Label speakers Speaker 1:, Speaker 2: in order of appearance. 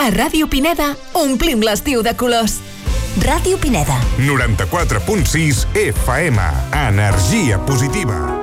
Speaker 1: A Ràdio Pineda omplim l'estiu de colors.
Speaker 2: Ràdio Pineda.
Speaker 3: 94.6 FM. Energia positiva.